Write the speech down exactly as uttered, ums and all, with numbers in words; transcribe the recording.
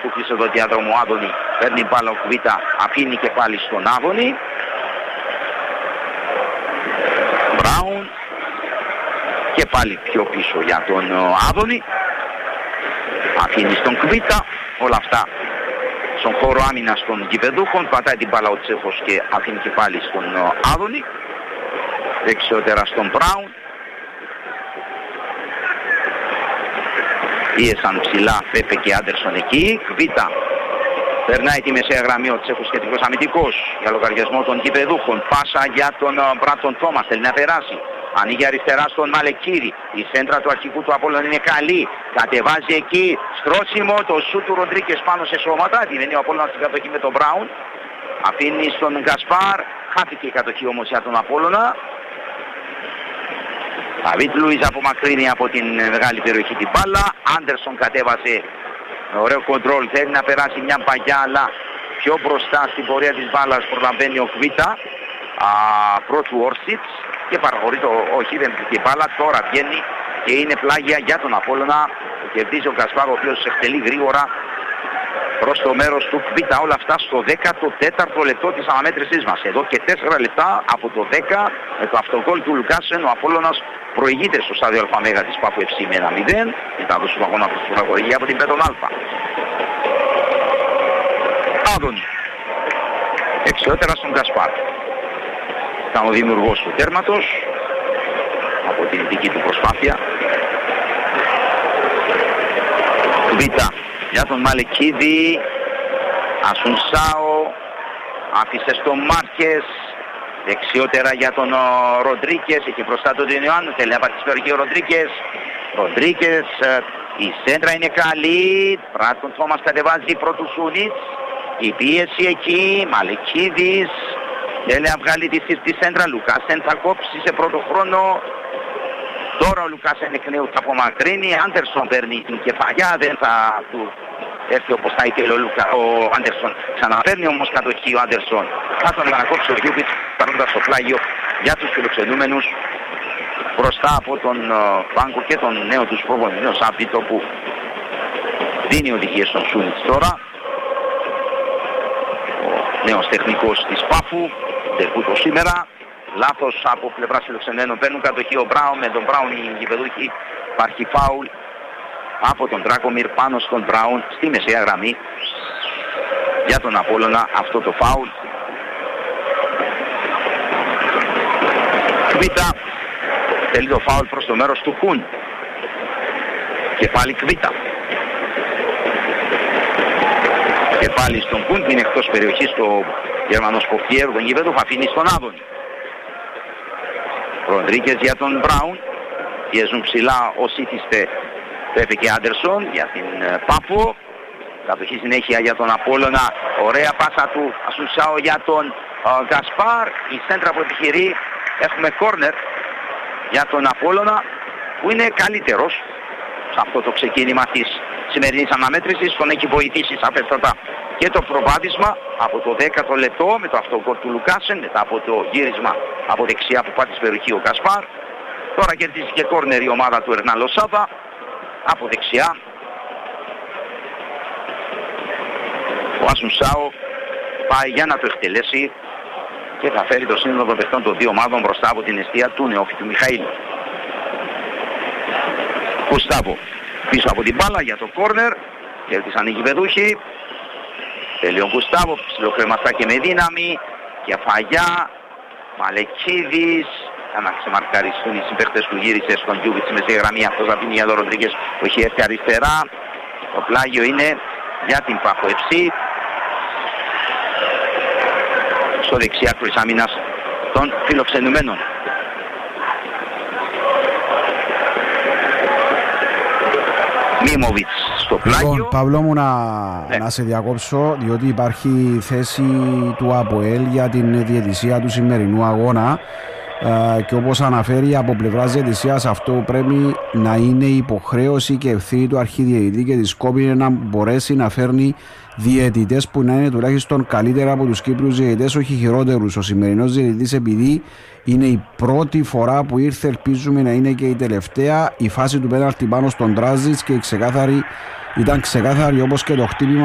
του κλείσε το διάδρομο Άδωνη. Παίρνει μπάλα ο Κβίτα, αφήνει και πάλι στον Άδωνη. Μπράουν. Και πάλι πιο πίσω για τον Άδωνη. Αφήνει στον Κβίτα. Όλα αυτά στον χώρο άμυνας των γηπεδούχων. Πατάει την μπάλα ο Τσέχος και αφήνει και πάλι στον Άδωνη. Δεξιότερα στον Μπράουν. Πίεσαν ψηλά Πέπε και Άντερσον εκεί. Κβίτα περνάει τη μεσαία γραμμή ο Τσέχος κεντρικός αμυντικός για λογαριασμό των γηπεδούχων. Πάσα για τον Μπράντον Τόμας, θέλει να περάσει. Ανοίγει αριστερά στον Μαλεκίρη. Η σέντρα του αρχικού του Απόλλων είναι καλή. Κατεβάζει εκεί. Στρώσιμο το σούτ του Ροντρίκες πάνω σε σώματα. Δίνει ο Απόλλωνας στην κατοχή με τον Μπράουν. Αφήνει στον Γκασπάρ. Χάθηκε η κατοχή όμως για τον Απόλλωνα. Δαβίτ Λούις απομακρύνει από την μεγάλη περιοχή την μπάλα. Άντερσον κατέβασε. Ωραίο κοντρόλ. Θέλει να περάσει μια παγιά, αλλά πιο μπροστά στην πορεία της μπάλας προλαβαίνει ο Κβίτα. Πρώτου Όρσιτς. Και παραχωρεί το όχι, δεν την μπάλα. Τώρα βγαίνει και είναι πλάγια για τον Απόλλωνα. Κερδίζει ο Γκασπάρ, ο οποίος εξελεί γρήγορα προς το μέρος του Κβίτα. Όλα αυτά στο δέκατο τέταρτο λεπτό της αναμέτρησής μας. Εδώ και τέσσερα λεπτά από το δέκα με το αυτογκόλ του Λουκάσεν ο Απόλλωνας προηγείται στο στάδιο ΑΜΕΓΑ της Πάφου Εφ Σι με ένα μηδέν. Μετά το στον αγώνα προς την αγωγή από την Πέτον Αλφα. Άδωνη. Εξιότερα στον Γκασπάρ. Ήταν ο δημιουργός του τέρματος από την δική του προσπάθεια. Κβίτα για τον Μαλεκίδη. Ασουνσάο. Άφησε στον Μάρκες. Δεξιότερα για τον Ροντρίκες. Έχει μπροστά τον Ιωάννου. Θέλει να πατήσει ο Ροντρίκες. Ροντρίκες. Η σέντρα είναι καλή. Πράττον Τόμας κατεβάζει πρώτου Σούνιτς. Η πίεση εκεί. Μαλεκίδης. Θέλει να βγάλει τη σύρτη σέντρα. Λουκάσεν θα κόψει σε πρώτο χρόνο. Τώρα ο Λουκάσεν εκ νέου θα απομακρύνει. Άντερσον παίρνει την κεφαλιά. Δεν θα του έρθει όπως θα ήθελε ο, Λουκα... ο Άντερσον. Ξαναπαίρνει όμως κατοχή ο Άντερσον. Θα τον ανακόψει ο Γιούβιτς παρόντας στο πλάγιο για τους φιλοξενούμενους μπροστά από τον Πάγκο και τον νέο τους προπονητή Σάπιτο που δίνει οδηγίες στον Σούνιτς τώρα. Νέος τεχνικός της Πάφου, δεκούτο σήμερα. Λάθος από πλευράς φιλοξενμένων. Παίρνουν κατοχή ο Μπράουν. Με τον Μπράουν οι γηπεδούχοι. Υπάρχει φάουλ από τον Τράκομιρ πάνω στον Μπράουν στη μεσαία γραμμή. Για τον Απόλλωνα αυτό το φάουλ. Κβίτα. Θέλει το φάουλ προς το μέρος του Κουν. Και πάλι Κβίτα. Και πάλι στον Κούντ, είναι εκτός περιοχής το Γερμανός Ποφιέρου, τον γήπεδο, θα αφήνει στον Άδωνη. Ροντρίκες για τον Μπράουν. Πιέζουν ψηλά ο Σίτιστε, Πέπε και Άντερσον για την Πάφο. Κατοχή συνέχεια για τον Απόλλωνα. Ωραία πάσα του Ασουνσάο για τον Γκασπάρ. Η σέντρα που επιχειρεί. Έχουμε κόρνερ για τον Απόλλωνα που είναι καλύτερος σε αυτό το ξεκίνημα της σημερινής αναμέτρησης. Τον έχει βοηθήσει σαφέστατα και το προβάδισμα από το δέκατο λεπτό με το αυτογκόλ του Λουκάσεν, μετά από το γύρισμα από δεξιά που πάτησε περιοχή ο Γκασπάρ. Τώρα κερδίζει και κόρνερ η ομάδα του Ερνάν Λοσάδα από δεξιά. Ο Ασουνσάο πάει για να το εκτελέσει και θα φέρει το σύνολο των παιχτών των δύο ομάδων μπροστά από την αιστεία του Νεόφιτου Μιχαήλ. Κουστάβο πίσω από την μπάλα για το κόρνερ. Κέρδισαν οι γηπεδούχοι. Θέλει ο Γκουστάβο, ψιλοκρεμαστά και με δύναμη. Κεφαγιά. Μαλεκίδης. Για να ξεμαρκαριστούν οι συμπαίχτες του, γύρισε στον Γιούβιτς με στη γραμμή. Αυτός θα πίνει για τον Ροντρίκες που έχει έρθει αριστερά. Το πλάγιο είναι για την Πάφο Εφ Σι. Στο δεξιά της άμυνας των φιλοξενουμένων. Μίμοβιτς στο πλάγιο. Λοιπόν, Παύλο μου, να, ναι. να σε διακόψω, διότι υπάρχει θέση του ΑΠΟΕΛ για την διαιτησία του σημερινού αγώνα ε, και όπως αναφέρει από πλευράς διαιτησίας, αυτό πρέπει να είναι υποχρέωση και ευθύνη του αρχιδιαιτητή και της Σκόπη να μπορέσει να φέρνει διαιτητές που να είναι τουλάχιστον καλύτερα από τους Κύπριους διαιτητές, όχι χειρότερους. Ο σημερινός διαιτητής, επειδή είναι η πρώτη φορά που ήρθε, ελπίζουμε να είναι και η τελευταία, η φάση του πέναλτι πάνω στον Τράζιτς και η ξεκάθαρη, ήταν ξεκάθαρη όπως και το χτύπημα